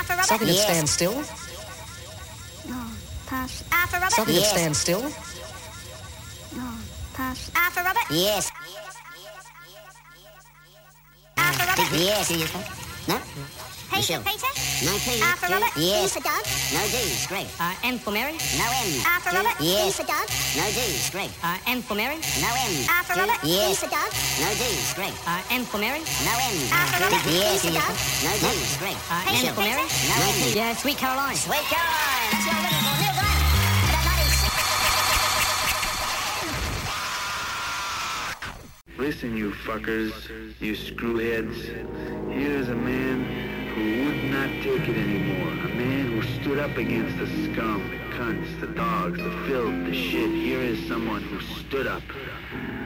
Something that stands still. No, pass. Something that stands still. No, pass. Yes. Yes, it is. No? Peter. No P. R for Robert. Yes. D for Doug. No D. Greg. M for Mary. No M. R for Robert. Yes. D for Doug. No D. Greg. M for Mary. No M. R for Robert. Yes. D for Doug. No D. Greg. M for Mary. No M. R for Robert. Yes, D it for is. Doug. No D. Greg. M for Mary. No M. Yeah, Sweet Caroline. Sweet Caroline. That's what I'm looking for. Neil Grant. Listen, you fuckers, you screwheads. Here's a man who would not take it anymore. A man who stood up against the scum, the cunts, the dogs, the filth, the shit. Here is someone who stood up.